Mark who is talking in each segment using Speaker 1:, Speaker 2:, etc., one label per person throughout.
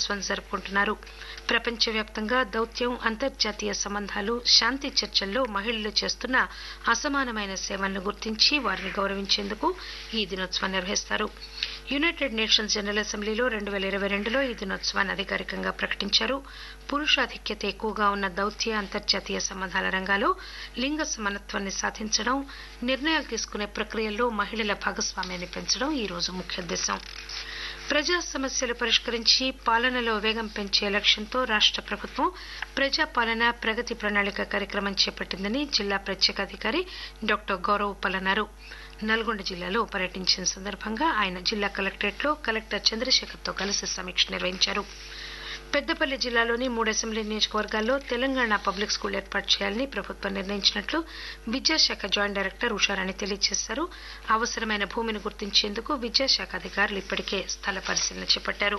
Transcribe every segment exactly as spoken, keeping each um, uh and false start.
Speaker 1: దినోత్సవం జరుపుకుంటున్నారు. ప్రపంచవ్యాప్తంగా దౌత్యం, అంతర్జాతీయ సంబంధాలు, శాంతి చర్చల్లో మహిళలు చేస్తున్న అసమానమైన సేవలను గుర్తించి వారిని గౌరవించేందుకు ఈ దినోత్సవం నిర్వహిస్తారు. యునైటెడ్ నేషన్స్ జనరల్ అసెంబ్లీలో రెండు వేల ఇరవై రెండులో ఈ దినోత్సవాన్ని అధికారికంగా ప్రకటించారు. పురుషాధిక్యత ఎక్కువగా ఉన్న దౌత్య, అంతర్జాతీయ సంబంధాల రంగాల్లో లింగ సమానత్వాన్ని సాధించడం, నిర్ణయాలు తీసుకునే ప్రక్రియల్లో మహిళల భాగస్వామ్యాన్ని పెంచడం ఈ రోజు ముఖ్య ఉద్దేశం. ప్రజా సమస్యలు పరిష్కరించి పాలనలో వేగం పెంచే లక్ష్యంతో రాష్ట ప్రభుత్వం ప్రజాపాలన ప్రగతి ప్రణాళిక కార్యక్రమం చేపట్టిందని జిల్లా ప్రత్యేక అధికారి డాక్టర్ గౌరవ్ ఉప్పల్ అన్నారు. నల్గొండ జిల్లాలో పర్యటించిన సందర్భంగా ఆయన జిల్లా కలెక్టరేట్లో కలెక్టర్ చంద్రశేఖర్తో కలిసి సమీక్ష నిర్వహించారు. పెద్దపల్లి జిల్లాలోని మూడు అసెంబ్లీ నియోజకవర్గాల్లో తెలంగాణ పబ్లిక్ స్కూల్ ఏర్పాటు చేయాలని ప్రభుత్వం నిర్ణయించినట్లు విద్యాశాఖ జాయింట్ డైరెక్టర్ ఉషారాణి తెలియజేశారు. అవసరమైన భూమిని గుర్తించేందుకు విద్యాశాఖ అధికారులు ఇప్పటికే స్థల పరిశీలన చేపట్టారు.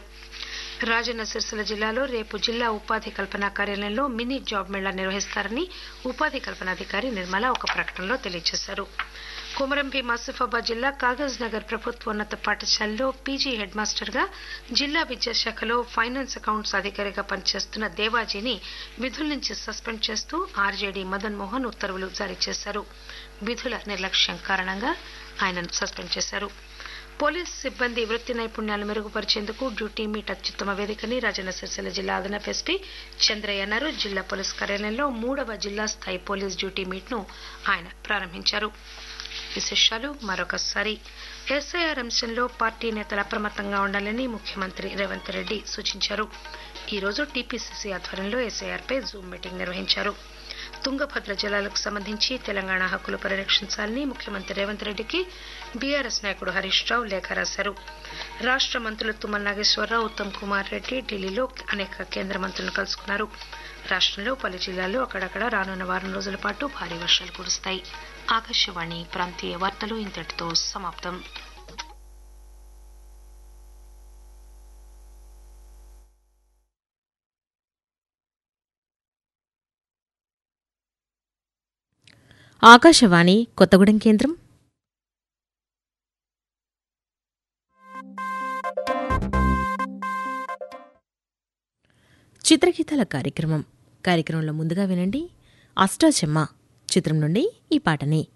Speaker 1: రాజన్న సిరిసిల్ల జిల్లాలో రేపు జిల్లా ఉపాధి కల్పన కార్యాలయంలో మినీ జాబ్ మేళా నిర్వహిస్తారని ఉపాధి కల్పనాధికారి నిర్మల ఒక ప్రకటనలో తెలియజేశారు. కొమరంభీం ఆసిఫాబాద్ జిల్లా కాగజ్ నగర్ ప్రభుత్వోన్నత పాఠశాలలో పీజీ హెడ్ మాస్టర్ గా జిల్లా విద్యాశాఖలో ఫైనాన్స్ అకౌంట్స్ అధికారిగా పనిచేస్తున్న దేవాజీని విధుల నుంచి సస్పెండ్ చేస్తూ ఆర్జేడీ మదన్ మోహన్ ఉత్తర్వులు జారీ చేశారు. విధుల నిర్లక్ష్యం కారణంగా ఆయనను సస్పెండ్ చేశారు. పోలీసు సిబ్బంది వృత్తి నైపుణ్యాలు మెరుగుపరిచేందుకు డ్యూటీ మీట్ అత్యుత్తమ వేదికని రాజన్న సిరిసిల్ల జిల్లా అదనపు ఎస్పీ చంద్రయ్య అన్నారు. జిల్లా పోలీసు కార్యాలయంలో మూడవ జిల్లా స్థాయి పోలీసు డ్యూటీ మీట్ ను ఆయన ప్రారంభించారు. విశేషాలు మరొకసారి. ఎస్ఐఆర్ అంశంలో పార్టీ నేతలు అప్రమత్తంగా ఉండాలని ముఖ్యమంత్రి రేవంత్ రెడ్డి సూచించారు. ఈ రోజు టీపీసీసీ ఆధ్వర్యంలో ఎస్ఐఆర్ పై జూమ్ మీటింగ్ నిర్వహించారు. తుంగభద్ర జలాలకు సంబంధించి తెలంగాణ హక్కులు పరిరక్షించాలని ముఖ్యమంత్రి రేవంత్ రెడ్డికి బీఆర్ఎస్ నాయకుడు హరీష్ రావు లేఖ రాశారు. రాష్ట మంత్రులు తుమ్మల నాగేశ్వరరావు, ఉత్తమ్ కుమార్ రెడ్డి ఢిల్లీలో అనేక కేంద్ర మంత్రులను కలుసుకున్నారు. రాష్టంలో పలు జిల్లాల్లో అక్కడక్కడ రానున్న వారం రోజుల పాటు భారీ వర్షాలు కురుస్తాయి. ఆకాశవాణి ప్రాంతీయ వార్తలు ఇంతటితో సమాప్తం.
Speaker 2: ఆకాశవాణి కొత్తగూడెం కేంద్రం. చిత్రగీతాల కార్యక్రమం కార్యక్రమంలో ముందుగా వినండి అష్టాచెమ్మ చిత్రం నుండి ఈ పాటని.